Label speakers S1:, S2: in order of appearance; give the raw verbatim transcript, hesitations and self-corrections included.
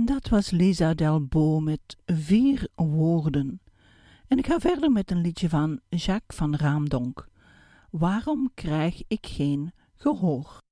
S1: Dat was Lisa Delbo met Vier Woorden. En ik ga verder met een liedje van Jacques van Raamdonk. Waarom krijg ik geen gehoor?